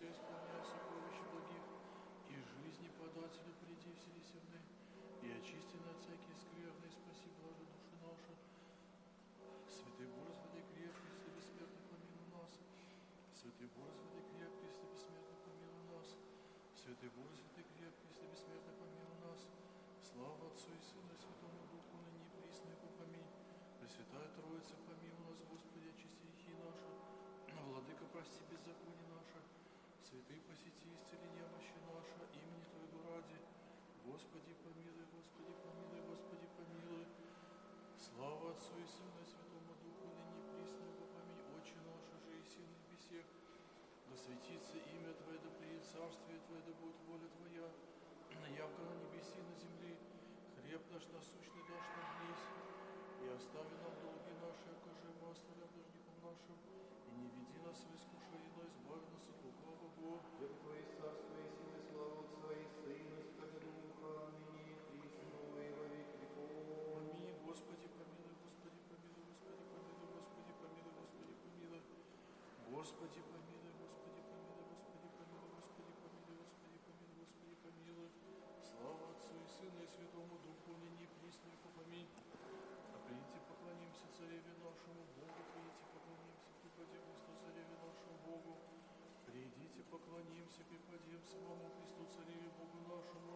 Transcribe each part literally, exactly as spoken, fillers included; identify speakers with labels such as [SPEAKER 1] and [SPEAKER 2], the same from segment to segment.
[SPEAKER 1] все исполняя сокровища благих, и жизни подателю приди вселися в ны, и очисти на всякие скверны, и спаси блажи души наши. Святый Боже, святый крепкий, если бессмертный помилуй нас. Святый Боже, святый крепкий, если бессмертный помилуй нас. Святый Боже, святый крепкий, если бессмертный помилуй нас. Слава Отцу и Сыну и Святому Духу, ныне и присно и веку. Аминь. Пресвятая Троица, помилуй нас, Господи, очисти грехи наши. Владыка, прости беззаконие наше. Святый, посети, исцели немощи наши, имени Твоего ради. Господи, помилуй, Господи, помилуй, Господи, помилуй. Слава Отцу и Сыну и Святому Духу, ныне и присно и веку. Аминь. Отче наш, же и сильный в небесех, да светится имя Твое, да приедет царствие Твое, да будет воля Твоя, яко на небеси и на земле. Хлеб наш насущный дашь нам днесь, и остави нам долги наши, окажи мы оставляем должникам нашим, и не веди нас в искушение, но избави нас от лукавого.
[SPEAKER 2] Яко Твое царство и сила, и слава Отца и Сына, и Святого Духа, ныне и присно и во веки веков.
[SPEAKER 1] Аминь. Господи, помилуй, Господи, помилуй, Господи, помилуй, Господи, помилуй, Господи, помилуй. Господи, помилуй, Господи, помилуй, Господи, помилуй, Господи, помилуй, Господи, помилуй, Господи, помилуй. Слава Отцу и Сыну и Святому Духу, ныне и присно и веку. Аминь. А придите, поклонимся Цареве нашему Богу, придите, поклонимся, припадем Христу Цареве нашему Богу. Придите, поклонимся, припадем самому Христу Цареве Богу нашему.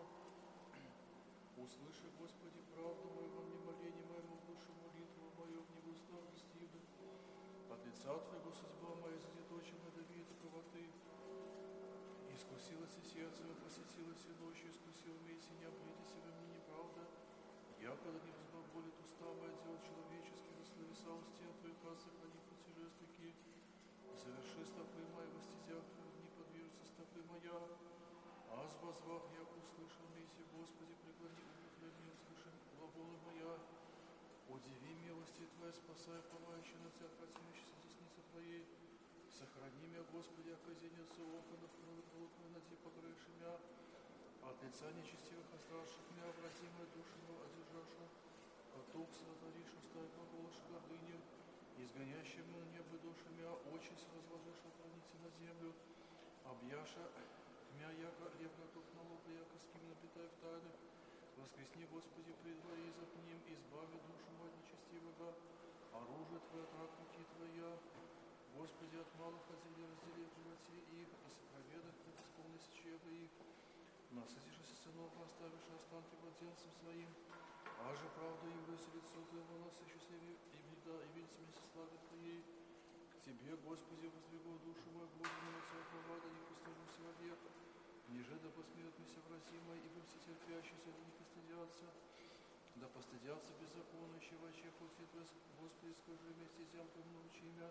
[SPEAKER 1] Услыши, Господи, правду мою, во мне моление моему, душу молитву мою, в него устав гостивы. От лица Твоего судьба моя, задеточим надавит правоты. Искусилось и сердце мое, посетилось и ночью, искусил меня, и не обретись во мне неправда. Я, когда не взболит уста моя, дел человеческий, засловеса у стен Твоих, аз сохрани пути жестоки. Заверши стопы мои во стезях Твоих, не подвижутся стопы моя. Аз возвах, я услышал, Месси, Господи, преклони ухо Твое, не услышим глаголы моя. Удиви милости Твоя, спасай пылающий на Тебя, противящийся десницы Твоей. Сохрани меня, Господи, оказенец окон, открой полукрой на Тебе, покрывши меня. От лица нечестивых остравших меня, обрати мою душу, одержавшую, поток сотворишь, уставь глаголышь гордыню, изгонящим на небо души меня, очи возложишь, отклоните на землю, объяша мя, яко рев готов на лоб, яко с кем напитай в тайнах. Воскресни, Господи, пред дворе, и запним, избави душу мою от нечестивого, оружие Твое, трак руки Твоя. Господи, от малых отдели, раздели в животе их, и сокроведах пред исполнись чрева их. Насытишься сынов, оставишь останки младенцам своим, а же правда им выси лицо Твоего, насыщу счастливее, и беда, и видеть вместе славы Твоей. К Тебе, Господи, воздвигу душу мою, Боже, на Тебя повада, не постыжусь вовек. Ниже да посмеют меня вразимые, ибо все терпящиеся да не постыдятся. Да постыдятся беззаконующие в очах пути Твоих, Господи, скажи вместе зям Твоим научи меня.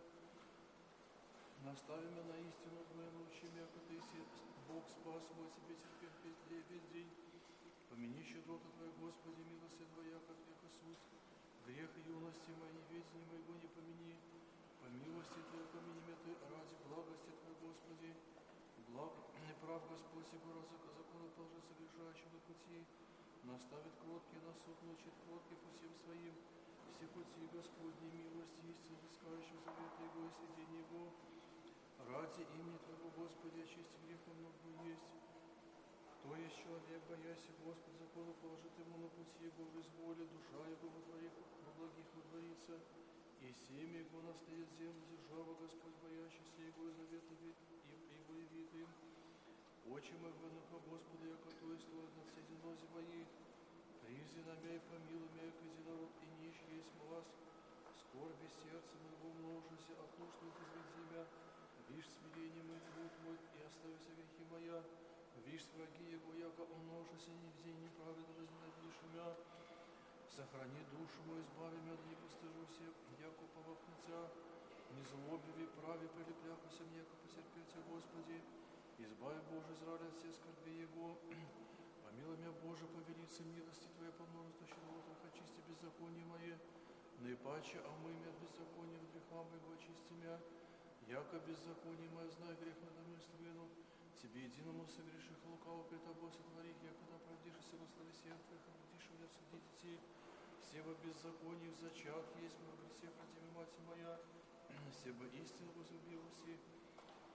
[SPEAKER 1] Настави меня на истину Твою, научи меня, как Ты си Бог спас мой, Тебе терпеть весь день. Помяни щедроты Твоя, Господи, милости Твоя, как века суть. Грех юности моей, неведения моего не помяни. По милости Твоей помяни меня Ты, ради благости Твоей, Господи. Благ неправ Господь, сего закона положи согрешающим на пути. Наставит кроткий на суд, научит кроткий путем своим. Все пути Господни, милости, истины, искающим завета Его и сведения Его. Ради имени Твоего, Господи, очисти грех много есть. Кто есть человек, боясь Господь, закону положит ему на пути Его, в изволе, душа Его во дворе, во благих водворится, и семя Его наследит землю, держава Господь, боящийся Его, и завета и Его явит им. Очи мои вынуха Господа, яко то и стоит над все денози моих. Призи на меня и помилуй меня, как единород, и нищ есть власть. Скорби сердца моего множися, от нужных изведи меня. Вишь смирение мой труд мой, и оставися грехи моя. Вишь враги Его, яко умножися, не в день неправедно возненавидишь меня. Сохрани душу мою, избави меня, да не постыжуся, яко повах на Тебя. Не злобиви, прави, прилепляхуся мне, яко потерпеть, Господи. Избави, Боже, Израиля от все скорби Его. Помилуй меня, Боже, по велице милости Твоей, по множеству щедротах, очисти беззаконие мое. Наипаче омый меня от беззакония, от греха моего очисти меня. Яко беззаконие мое, знай грех надо мной славину. Тебе единому согреших лукаво пред Тобой сотворих, я когда оправдишься во славе всех Твоих, обудишь меня судить детей. Все во беззаконии в зачат есть, мы во грехе против мать моя. Все бы истину возлюбил все.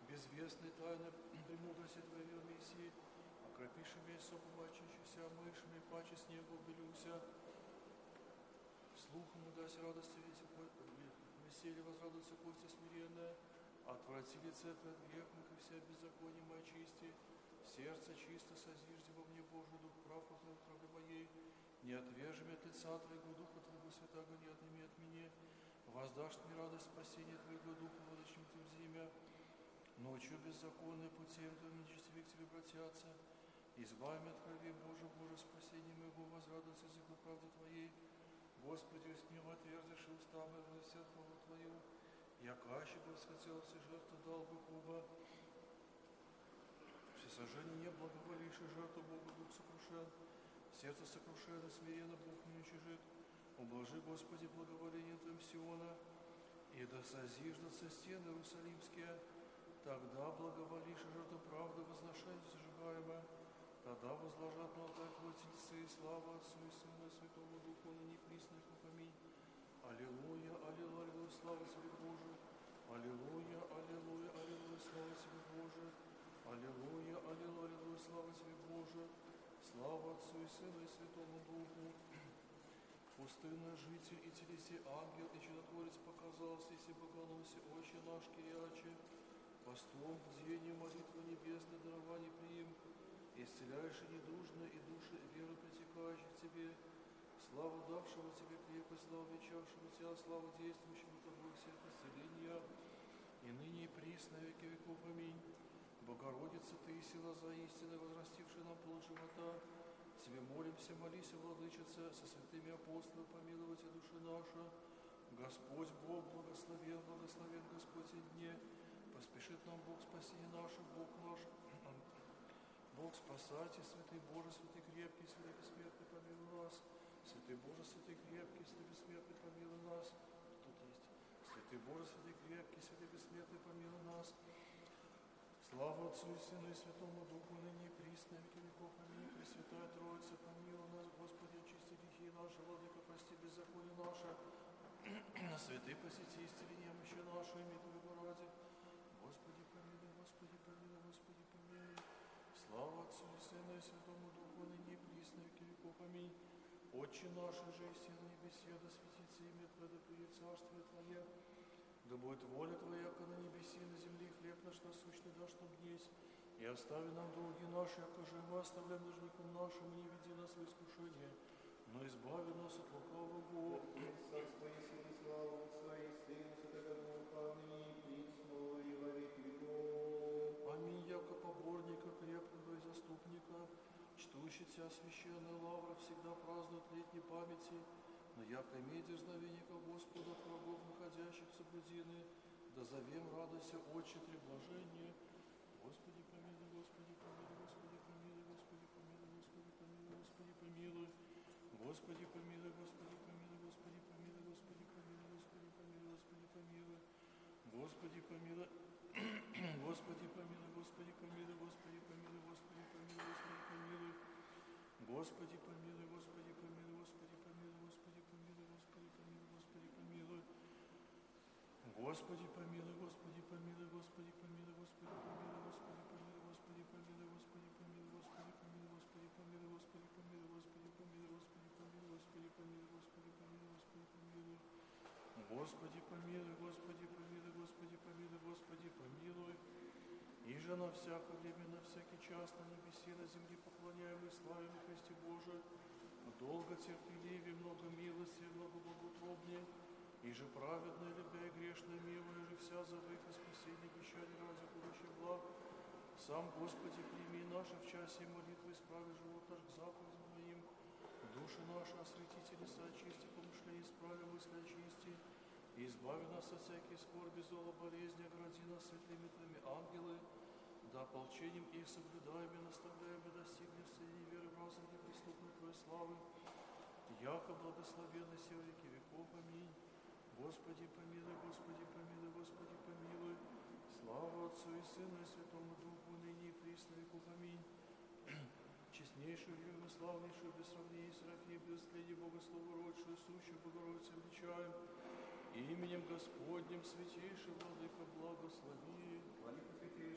[SPEAKER 1] безвестной тайны премудрости Твоей верности, окропиши меня сопомачившихся, омышами, паче снегу белюся, слухом удасть радости, веселье возрадуется кости смиренная, отврати лице Твое от грехов и вся беззаконие моя чисти, сердце чисто созижди во мне, Божий Дух прав в утробе моей, не отвержи меня от лица Твоего, Духа Твоего Святаго не отними от меня, воздашь мне радость спасения Твоего Духа, водочным Ты в земля, ночью беззаконные путем Твоим нечестивые к Тебе обратятся, избави меня от крови, Боже, Боже, спасение моего, возрадуется языку правды Твоей, Господи, с ним отверзишь и уста мои вознесет хвалу Твою, якаще бы всхотел все жертвы дал бы Куба, всесожжение не благоволишь, и жертву Богу Дух сокрушен, сердце сокрушено, смиренно Бог не чужит, ублажи, Господи, благоволение Твоим Сиона, и да созиждутся стены Иерусалимские, тогда благоволишь, и жертву правды возношение зажигаемое, тогда возложат на алтарь Твой тельцы, и слава Отцу и Сыну и Святому Духу, ныне и присно и веку. Аминь. Аллилуйя, аллилуйя, аллилуйя, слава Тебе, Боже. Аллилуйя, аллилуйя, аллилуйя, слава Тебе, Боже. Аллилуйя, аллилуйя, аллилуйя, слава Тебе, Боже. Слава Отцу и Сыну и Святому Духу. Пустынный житель и телеси ангел, и чудотворец показался, если богоносе, Отче наш киряче, постом бдения молитвы небесной дарование приим, исцеляешь и недужные, и души веры притекающих Тебе, славу давшего Тебе крепость, славу вечавшего Тебя, славу действующему Тобой всех исцеления, и ныне и присно веки веков. Аминь. Богородица Ты и сила за истины, возрастившая нам плод живота, Тебе молимся, молись, Владычица, со святыми апостолами помиловать и души наша. Господь Бог благословен, благословен Господь и дне, поспешит нам Бог спасение наше, Бог наш, Бог спасатель, святый Боже, святый крепкий, святый бессмертный, помилуй нас. Святый Боже, святый крепкий, святый бессмертный, помилуй нас. Тут есть. Святый Боже, святый крепкий, святый бессмертный, помилуй нас. Слава Отцу и Сыну и Святому Духу, ныне и присно, веки веков. Аминь. Пресвятая Троица, помилуй нас, Господи, очисти грехи наши, Владыка, прости беззаконие наше. Святый посети, исцели немощи наши, имя Твоего ради. Господи, помилуй, Господи, помилуй, Господи, помилуй. Слава Отцу и Сыну и Святому Духу, ныне и присно, веки веков. Аминь. Отче наш, же и на небесе, да светится имя Твое, да придет царствие Твое, да будет воля Твоя, как на небеси, на земле, хлеб наш насущный дашь нам днесь, и остави нам долги наши, окажи мы оставляем должникам нашим, и не веди нас в искушение, но избави нас от лукавого.
[SPEAKER 2] Царство и силы, славу Отца и Сына, Святого Духа, ныне и присно, и во веки веков.
[SPEAKER 1] Аминь, яко поборника, крепкого и заступника, чтущий Тебя священная лавра, всегда празднует летней памяти, но яко имеет дерзновение ко Господу от врагов, находящих в соблюдении, да зовем радуйся, Отче, три блажения. Господи, помилуй, Господи, помилуй, Господи, помилуй, Господи, помилуй, Господи, помилуй, Господи, помилуй. Господи, помилуй, Господи, помилуй, Господи, помилуй, Господи, помилуй, Господи, помилуй, Господи, помилуй. Господи, помилуй, Господи, помилуй, Господи, помилуй, Господи, помилуй, Господи, помилуй, Господи, помилуй. Господи, помилуй, Господи, помилуй, Господи, помилуй, Господи, помилуй, Господи, помилуй, Господи, помилуй. Господи, помилуй, Господи, помилуй, Господи, помилуй, Господи, помилуй, Господи, помилуй, Господи, помилуй, Господи, помилуй, Господи, помилуй, Господи, помилуй, Господи, помилуй, Господи, помилуй, Господи, помилуй, Господи, помилуй, Господи, помилуй, Господи, помилуй. Господи, помилуй, Господи, помилуй, Господи, помилуй, Господи, помилуй. И же на всякое время, на всякий час, на небесе, на земле поклоняем и славим Христе Божие, долго терпеливее, много милости, много благоутробнее, и же праведное, любя и грешное, милое, же вся завык и спасение, печали ради будущих благ. Сам, Господи, прими наши в часе молитвы, исправи живот наш к заповедям Твоим, души наши освети, телеса очисти, помышления исправи, мысли очисти, и избави нас от всякой скорби, зла, болезни, огради нас светлыми Твоими ангелы, да ополчением их соблюдаем и наставляем, и достигнем в средней веры в разум неприступной Твоей славы, яко благословенны все веки веков. Аминь. Господи, помилуй, Господи, помилуй, Господи, помилуй. Слава Отцу и Сыну и Святому Духу, ныне и присно веков. Аминь. Честнейшую, верную, славнейшую, без сравнения, Серафим, без следи Бога, Словородшую, сущую Богородицу величаем, именем Господним, святейший Владыка, благослови.
[SPEAKER 2] Владыка, святей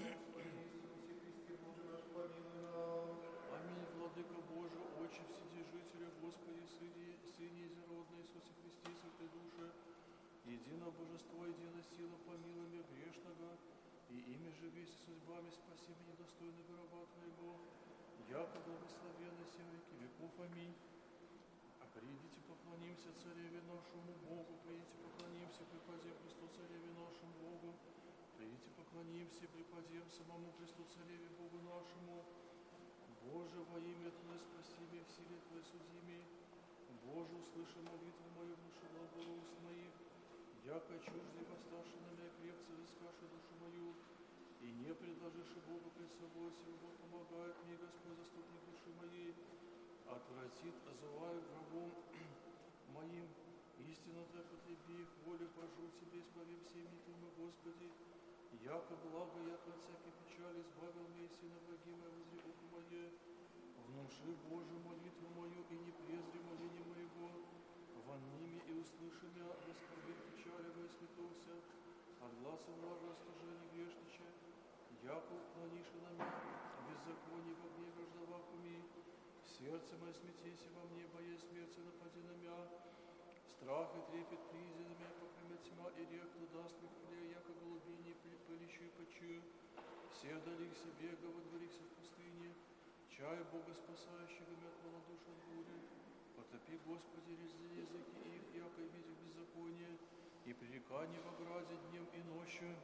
[SPEAKER 2] Господи Иисусе Христе, Боже наш, помилуй нас.
[SPEAKER 1] Аминь, Владыка Божий, Отче Вседержителя, Господи, Сыне, Сыне Изродный Иисусе Христе, Святой Душе, едино Божество, единая сила, помилуй меня грешного, и ими же весь судьбами спаси меня недостойного раба Твоего, яко благословенный все веки веков. Аминь. А придите, поклонимся Цареве нашему Богу, придите, поклонимся, припадем Христу Цареве нашему Богу, придите, поклонимся, припадем самому Христу Цареве Богу нашему. Боже, во имя Твое спаси меня, в силе Твоей суди меня. Боже, услыши молитву мою, внуши глаголу уст моих, яко чужды восставши на меня крепцы, искаши душу мою, и не предложишь Богу пред собой, сего Бог помогает мне, Господь, заступник души моей, отвратит злая врагом моим, истинно Твоя потреби их, волю Божию Тебе, избави всеми Твоими, Господи, яко благо, яко от всякой печали, избавил меня, и сына враги мои, возри ухо мое, внуши Божию молитву мою, и не презри моление моего, вонни мне и услыши меня, воскорби печали, во сметался, от гласа влажа остужения грешнича, яко уклонишь на меня, беззаконие во мне враждовах уми, сердце мое смятейся во мне, боясь смерти напади на меня, страх и трепет прииди на меня, покрымя тьма, и рек даст мне хле, яко голубине пылищу и почую, все вдали к себе, водворихся в пустыне, чаю Бога спасающего меня от малодушия от бури, потопи, Господи, языки их, яко иметь в беззаконие, и пререкание в ограде днем и ночью,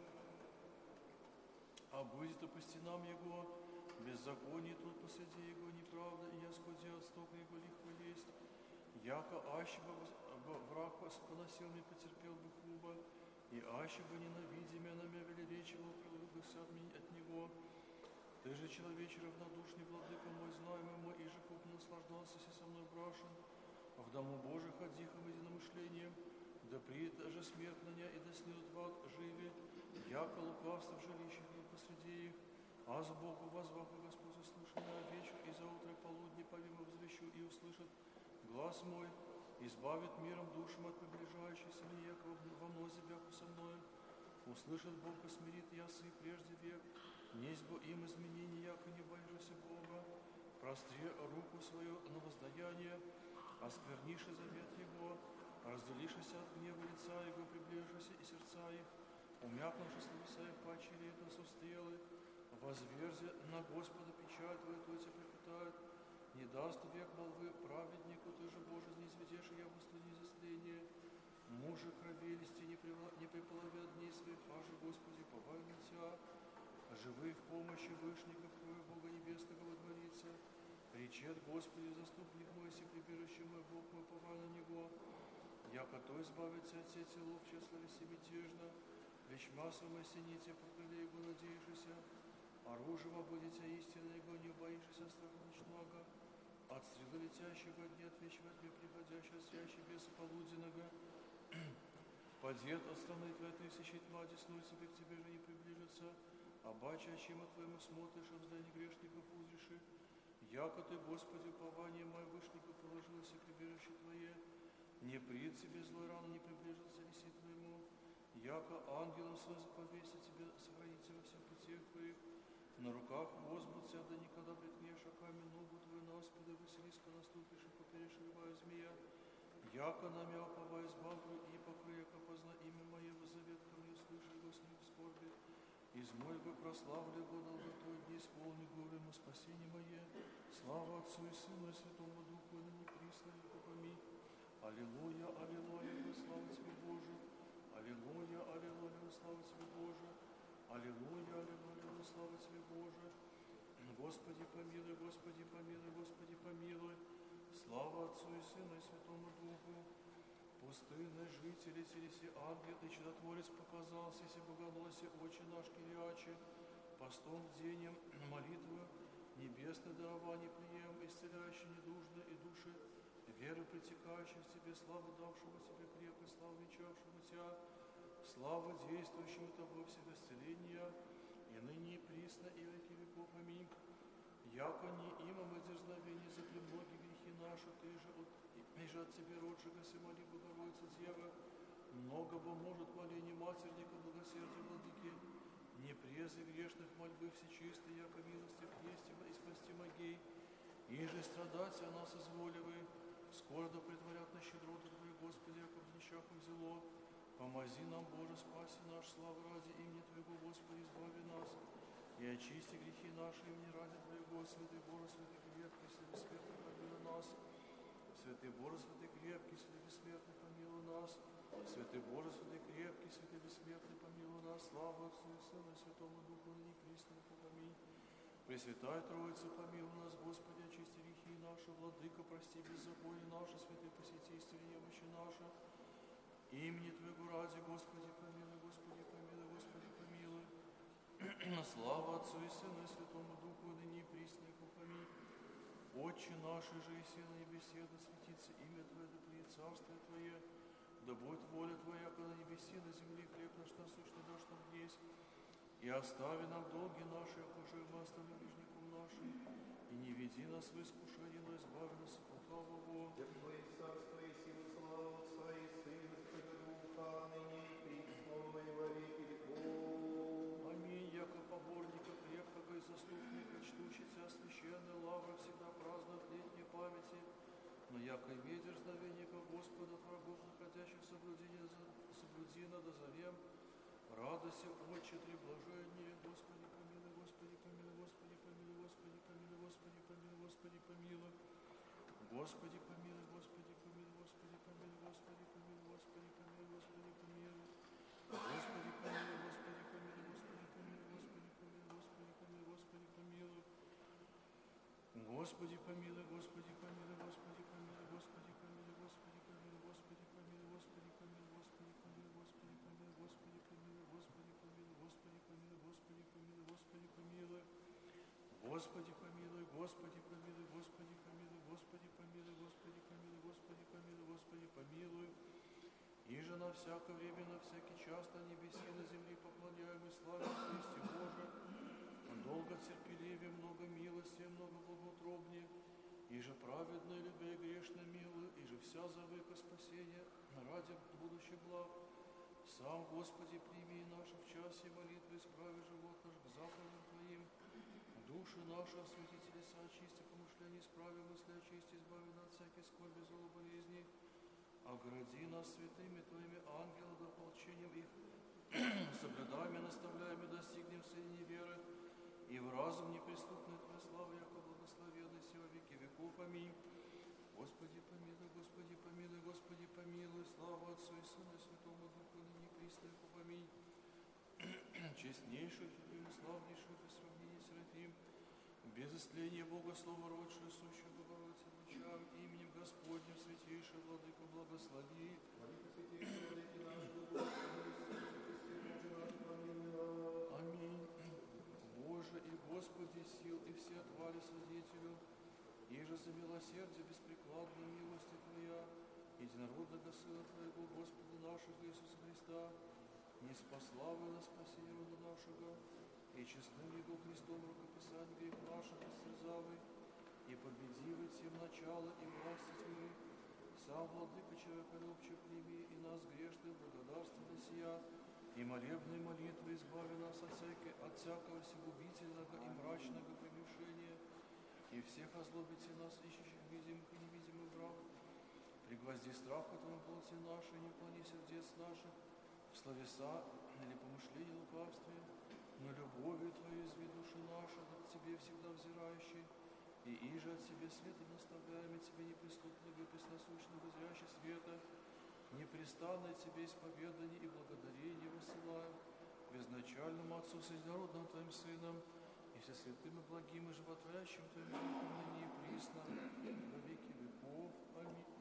[SPEAKER 1] а будет по стенам Его, беззаконие тут посреди Его неправда, и я сходи от стока Его лихво есть, яко аще бы враг поносил мне, потерпел бы хуба, и аще бы ненавидя меня, на меня велеречиво, прилыбился от меня от Него. Ты же, человече равнодушный, владыка мой, знаемый мой, и же куп наслаждался си со мной брашен, в дому Божий ходихом единомышлением, да придет даже смерть на меня, и да снидут в ад живи, яко лукавство в жилищах и посреди их, а с Богу возваха Господь услышал меня вечер, и за утро полудни повимо возвещу, и услышит глаз мой, избавит миром душам от приближающейся мне, яко во мнозе бяку со мною, услышит Бог и смирит ясы прежде век, несть бо им изменений, яко не боишься Бога, простри руку свою на воздаяние, оскверниши завет Его, разделишься от гнева лица Его, приближишься и сердца их, умякнувши словеса их, паче лето сустрелы, возверзи на Господа печаль Твою, Твой тебя припитает, не даст век молвы праведнику, Ты же, Боже, не изведешь, и я восстани застление, мужи крови листи не приполови от дней своих, аже, Господи, повай на Тебя, живы в помощи вышников Твоего Бога Небесного водворится, речет Господи, заступник мой, си прибежище мой, Бог мой, повай на Него, яко то избавится от сети лов, честно си мятежно, лишь массу сините по крыле Его надеешься, оружием будете истинно Его, не боишься страха ночного, от стрелы летящего дня отвечивать мне приходящего срящий беса полуденного, подъед от страны Твоей тысячи тьма, десной себе к Тебе же не приближится, а бача, чем от Твоему смотришь, обздание грешников узриши, яко Ты, Господи, упование мое вышников положилось и прибежище Твое, не прид себе злой ран, не приближился виси Твоему, яко ангелом своим заповесит Тебе, сохраните во всех путях Твоих, на руках возбудься, да никогда приткнешь, а камень ногу Твою на спиды, Василиска наступишь и поперешь рыбая змея, яко намя уповая избавлю и покры, яко позна имя мое, воззовет ко мне, слыши его с ним в скорби, из мой бы прославлю его долготой дни, исполни горе ему спасение мое, слава Отцу и Сыну и Святому Духу, и ныне присно и помни. Аллилуйя, аллилуйя, слава Тебе, Боже, аллилуйя, аллилуйя, слава Тебе, Боже, аллилуйя, аллилуйя, слава Тебе, Боже, Господи помилуй, Господи помилуй, Господи помилуй, слава Отцу и Сыну и Святому Духу. Пустынные жители, телеси ангел и чудотворец показался, если богоносе, очи наш кирячи, постом бдением, молитву, небесное дарование прием, исцеляющий недужные и души, веру притекающих в Тебе, славу давшего Тебе крепость, славу венчавшего Тебя, слава действующему Тобой всего исцеления, и ныне и присно, и веки веков. Аминь. Яко не имам и дерзновение за премноги грехи наши, Ты же от, и же от Тебе родшего си моли, Богородица Дева, много бы может моление матерника, благосердия владыки, Не презы грешных мольбы всечистые, яко милостив есть и спасти могей. Иже страдать о нас изволивы, скоро да притворят на щедроту Твою, Господи, яко в нищах взяло. Помози нам, Боже, спаси наш, славу ради имени Твоего, Господи, избави нас. И очисти грехи наши имени ради Твоего, святый Боже, святый крепкий, святый бессмертный, помилуй нас. Святый Боже, святый крепкий, святый бессмертный, помилуй нас. Святый Боже, святый крепкий, святый бессмертный, помилуй нас. Слава Отцу и Сыну и Святому Духу, ныне и присно и веки. Аминь. Пресвятая Троица, помилуй нас, Господи, очисти грехи наши, Владыка, прости беззаконие наше, святый посети исцели немощи наши. Имени Твоего ради, Господи, помилуй, Господи, помилуй, Господи, помилуй. Слава Отцу и Сыну и Святому Духу, ныне и присно и веки. Аминь. Отче наш, же и се на небесе, да светится имя Твое, да придет царствие Твое, да будет воля Твоя, как на небесе, на земле, хлеб наш насущный дашь нам днесь. И остави нам долги наши, окажи мы оставим ближникам нашим, и не веди нас в искушение, но избави нас от лукавого.
[SPEAKER 2] Твое царство и сила, слава Отца и Сына, Святого Духа, ныне и присно и во веки веков.
[SPEAKER 1] Аминь. Яко поборника крепкого и заступника, чтущийся священная лавра всегда празднует летней памяти, но яко ветер знаменника Господа, врагов находящих соблюдение, соблюдено дозовем. Радуйся, Отче, три блаженнее, Господи, помилуй, Господи, помилуй, Господи, помилуй, Господи, помилуй, Господи, помилуй, Господи, помилуй. Господи, помилуй, Господи, помилуй, Господи, помилуй, Господи, помилуй, Господи, помилуй, Господи, помилуй. Господи, помилуй, Господи, помилуй, Господи, помилуй, Господи, помилуй, Господи, помилуй, Господи, помилуй. Господи, помилуй, Господи, помилуй, Господи, помилуй, Господи, помилуй, Господи, помилуй, Господи, помилуй, Господи, помилуй, Господи, помилуй, Господи, помилуй, Господи, помилуй, Господи, помилуй, Господи, помилуй, Господи, помилуй, Господи, помилуй. Господи, помилуй, Господи, помилуй, Господи, помилуй, Господи, помилуй, Господи, помилуй, Господи, помилуй, Господи, помилуй. Иже на всякое время, на всякий час на небесе и на земле поклоняем и славим Христе Боже. Долго терпеливее, много милости, много благоутробнее, иже праведно, любя и грешно милую, иже вся завыка спасения ради будущих благ. Сам, Господи, прими наши в часе молитвы, исправи живот наш к заповедям Твоим. Души наши освети телеса, очисти помышления, исправи мысли, очисти, избави нас от всякой скорби, зло, болезни. Огради нас святыми Твоими ангелами, да ополчением их, соблюдаем и наставляем и достигнем средней веры, и в разум неприступной Твоя слава, яко благословенной си во веки веков. Аминь. Господи, помилуй, Господи, помилуй, Господи, помилуй. Слава Отцу и Сыну и Святому Духу, ныне и присно и веки. Аминь. Честнейшую, любимую, славнейшую, без сравнения Серафим, без истления Бога, Слово родшую, сущую Богородицу, лучам именем Господним, святейший Владыку, благослови.
[SPEAKER 2] Владыка, святейший Владыки нашего, Господи, Боже наш, помилуй нас.
[SPEAKER 1] Аминь. Боже и Господи сил, и все отвали свидетелю, иже за милосердие беспрекладной милости Твоя, единородного Сына Твоего, Господа нашего Иисуса Христа, не спасла вы на спасение рода нашего, и честным Его Христом рукописать грех наших истерзавый, и победивы тем начало и власти тьмы. Сам Владыка человеколюбче прими, и нас грешных благодарственно сия, и молебной молитвы избави нас от, всякой, от всякого всегубительного и мрачного прегрешения, и всех озлобите нас, ищущих видимых и невидимых враг. Пригвозди страх, которым плоти наши, не уклони сердец наших, в словеса или помышлении лукавстве, но любовью Твоей изви души наши, к Тебе всегда взирающей, и иже от Тебе света наставляем, и Тебе неприступный выпись насущного зрящий света, непрестанное Тебе исповедание и благодарение высылаем, безначальному Отцу с единородным Твоим Сыном, и все святым и благим и животворящим Твоим Духом, ныне и присно, во веки веков. Аминь.